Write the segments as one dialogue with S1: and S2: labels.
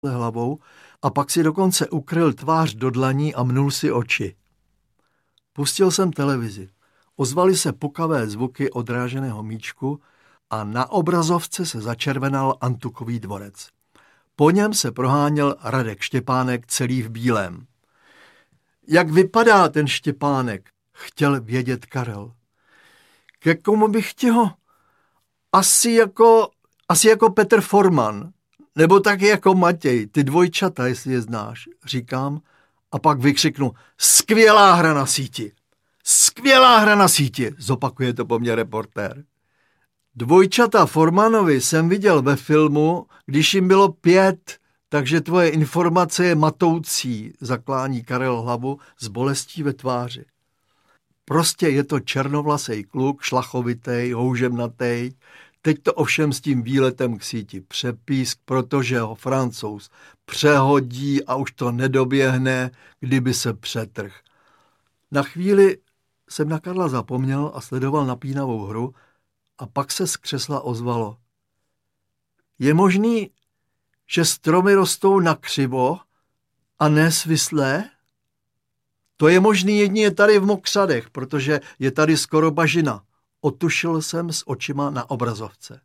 S1: hlavou a pak si dokonce ukryl tvář do dlaní a mnul si oči. Pustil jsem televizi. Ozvaly se pukavé zvuky odráženého míčku a na obrazovce se začervenal Antukový dvorec. Po něm se proháněl Radek Štěpánek celý v bílém. Jak vypadá ten Štěpánek? Chtěl vědět Karel. Ke komu bych chtěl? Asi jako Petr Forman, nebo taky jako Matěj, ty dvojčata, jestli je znáš, říkám, a pak vykřiknu, skvělá hra na síti. Skvělá hra na síti, zopakuje to po mně reportér. Dvojčata Formanovi jsem viděl ve filmu, když jim bylo 5, takže tvoje informace je matoucí, zaklání Karel hlavu s bolestí ve tváři. Prostě je to černovlasej kluk, šlachovitej, houževnatej, teď to ovšem s tím výletem k síti přepísk, protože ho Francouz přehodí a už to nedoběhne, kdyby se přetrhl. Na chvíli jsem na Karla zapomněl a sledoval napínavou hru a pak se z křesla ozvalo. Je možný, že stromy rostou nakřivo a ne svislé? To je možný jedině tady v Mokřadech, protože je tady skoro bažina. Otušil jsem s očima na obrazovce.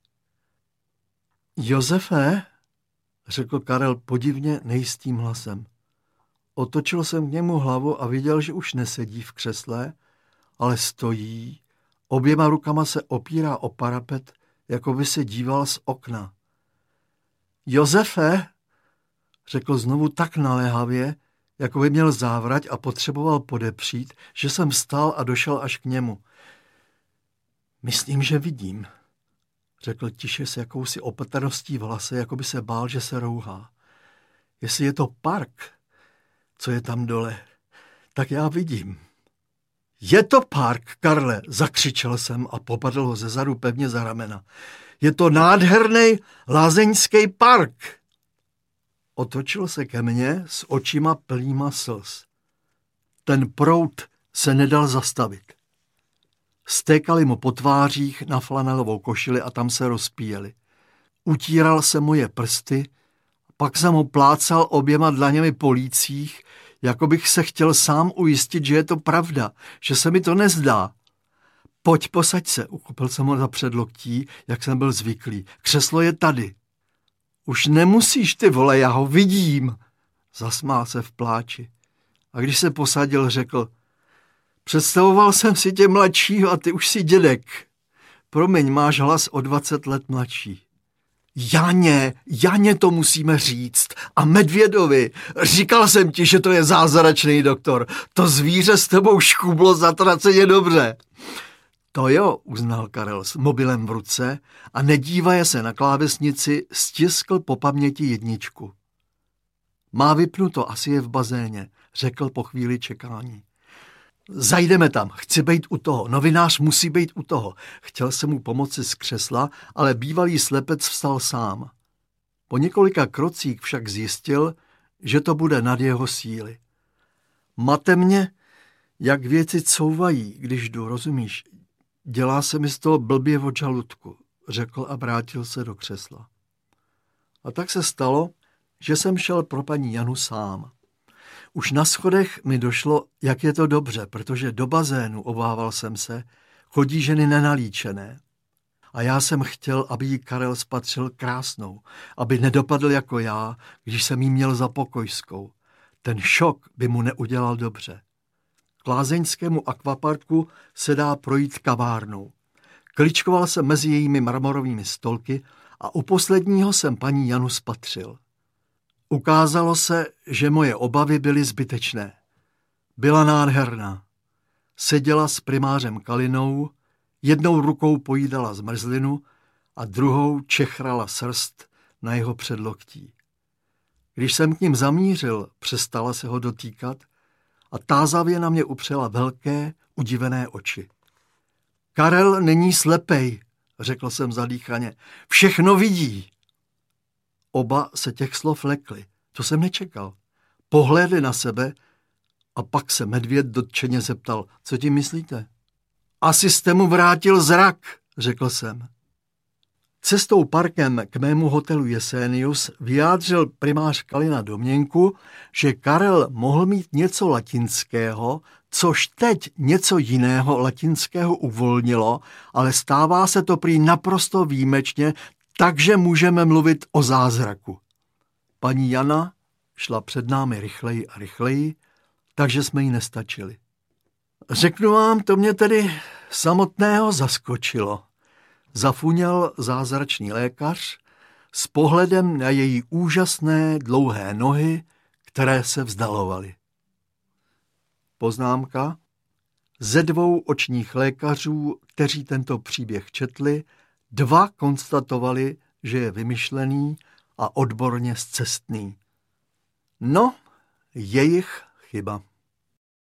S1: Josefe, řekl Karel podivně nejistým hlasem. Otočil jsem k němu hlavu a viděl, že už nesedí v křesle, ale stojí, oběma rukama se opírá o parapet, jako by se díval z okna. Josefe, řekl znovu tak naléhavě, jako by měl závrať a potřeboval podepřít, že jsem vstal a došel až k němu. Myslím, že vidím, řekl tiše s jakousi opatrností v hlase, jako by se bál, že se rouhá. Jestli je to park, co je tam dole, tak já vidím. Je to park, Karle, zakřičel jsem a popadl ho zezadu pevně za ramena. Je to nádherný lázeňský park. Otočil se ke mně s očima plnýma slz. Ten proud se nedal zastavit. Stékali mu po tvářích na flanelovou košili a tam se rozpíjeli. Utíral se moje prsty, pak jsem ho plácal oběma dlaněmi po lících, jako bych se chtěl sám ujistit, že je to pravda, že se mi to nezdá. Pojď, posaď se, uchopil jsem ho za předloktí, jak jsem byl zvyklý. Křeslo je tady. Už nemusíš, ty vole, já ho vidím, zasmál se v pláči. A když se posadil, řekl, představoval jsem si tě mladšího a ty už jsi dědek. Promiň, máš hlas o 20 let mladší. Janě to musíme říct. A Medvědovi, říkal jsem ti, že to je zázračný doktor. To zvíře s tebou škublo zatraceně dobře. To jo, uznal Karel s mobilem v ruce a nedívaje se na klávesnici, stiskl po paměti 1. Má vypnuto, asi je v bazéně, řekl po chvíli čekání. Zajdeme tam, chci být u toho, novinář musí být u toho. Chtěl jsem mu pomoci z křesla, ale bývalý slepec vstal sám. Po několika krocích však zjistil, že to bude nad jeho síly. Mate mě, jak věci couvají, když jdu, rozumíš? Dělá se mi z toho blbě od žaludku, řekl a vrátil se do křesla. A tak se stalo, že jsem šel pro paní Janu sám. Už na schodech mi došlo, jak je to dobře, protože do bazénu, obával jsem se, chodí ženy nenalíčené. A já jsem chtěl, aby jí Karel spatřil krásnou, aby nedopadl jako já, když jsem jí měl za pokojskou. Ten šok by mu neudělal dobře. K lázeňskému akvaparku se dá projít kavárnou. Kličkoval jsem mezi jejími marmorovými stolky a u posledního jsem paní Janu spatřil. Ukázalo se, že moje obavy byly zbytečné. Byla nádherná. Seděla s primářem Kalinou, jednou rukou pojídala zmrzlinu a druhou čechrala srst na jeho předloktí. Když jsem k ním zamířil, přestala se ho dotýkat a tázavě na mě upřela velké, udivené oči. Karel není slepej, řekl jsem zadýchaně. Všechno vidí. Oba se těch slov lekli. To jsem nečekal. Pohlédli na sebe a pak se medvěd dotčeně zeptal, co tím myslíte? Asi jste mu vrátil zrak, řekl jsem. Cestou parkem k mému hotelu Jesenius vyjádřil primář Kalina domněnku, že Karel mohl mít něco latinského, což teď něco jiného latinského uvolnilo, ale stává se to prý naprosto výjimečně, takže můžeme mluvit o zázraku. Paní Jana šla před námi rychleji a rychleji, takže jsme jí nestačili. Řeknu vám, to mě tedy samotného zaskočilo. Zafuněl zázračný lékař s pohledem na její úžasné dlouhé nohy, které se vzdalovaly. Poznámka. Ze 2 očních lékařů, kteří tento příběh četli, 2 konstatovali, že je vymyšlený a odborně scestný. No, jejich chyba.